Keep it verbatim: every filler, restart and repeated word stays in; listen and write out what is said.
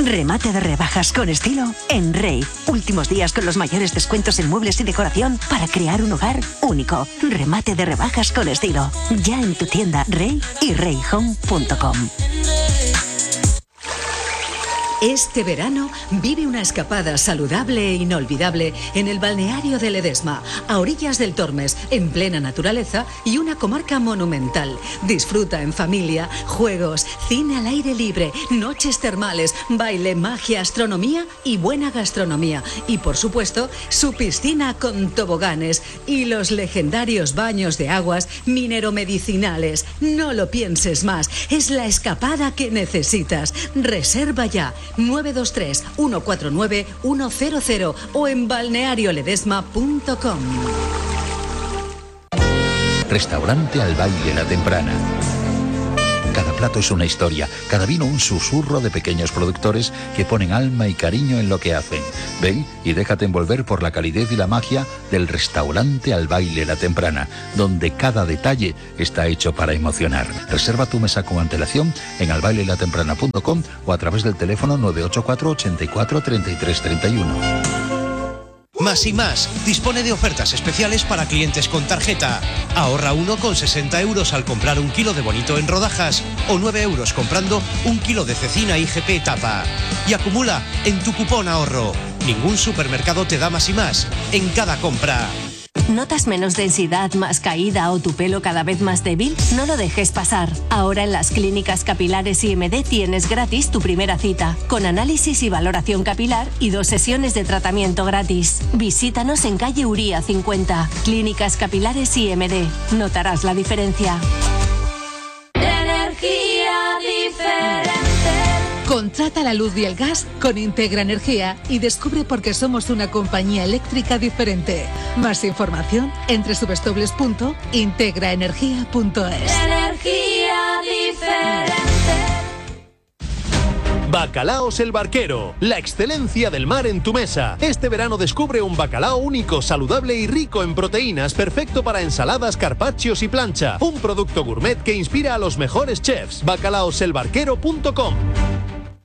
Remate de rebajas con estilo en Rey. Últimos días con los mayores descuentos en muebles y decoración para crear un hogar único. Remate de rebajas con estilo. Ya en tu tienda Rey y rey home punto com. Este verano vive una escapada saludable e inolvidable en el balneario de Ledesma, a orillas del Tormes, en plena naturaleza y una comarca monumental. Disfruta en familia, juegos, cine al aire libre, noches termales, baile, magia, astronomía y buena gastronomía. Y por supuesto, su piscina con toboganes y los legendarios baños de aguas mineromedicinales. No lo pienses más, es la escapada que necesitas. Reserva ya. nueve dos tres, uno cuatro nueve, uno cero cero o en balneario ledesma punto com. Restaurante Al Baile La Temprana. Cada plato es una historia, cada vino un susurro de pequeños productores que ponen alma y cariño en lo que hacen. Ven y déjate envolver por la calidez y la magia del Restaurante Al Baile La Temprana, donde cada detalle está hecho para emocionar. Reserva tu mesa con antelación en al baile la temprana punto com o a través del teléfono nueve ocho cuatro, ochenta y cuatro, treinta y tres treinta y uno. Más y Más dispone de ofertas especiales para clientes con tarjeta. Ahorra uno con sesenta euros al comprar un kilo de bonito en rodajas o nueve euros comprando un kilo de cecina I G P tapa. Y acumula en tu cupón ahorro. Ningún supermercado te da Más y Más en cada compra. ¿Notas menos densidad, más caída o tu pelo cada vez más débil? No lo dejes pasar. Ahora en las clínicas capilares I M D tienes gratis tu primera cita, con análisis y valoración capilar y dos sesiones de tratamiento gratis. Visítanos en calle Uría cincuenta. Clínicas capilares I M D. Notarás la diferencia. Energía diferente. Contrata la luz y el gas con Integra Energía y descubre por qué somos una compañía eléctrica diferente. Más información en doble u doble u doble u punto integra energía punto es. Energía diferente. Bacalaos El Barquero, la excelencia del mar en tu mesa. Este verano descubre un bacalao único, saludable y rico en proteínas, perfecto para ensaladas, carpaccios y plancha. Un producto gourmet que inspira a los mejores chefs. bacalaos el barquero punto com.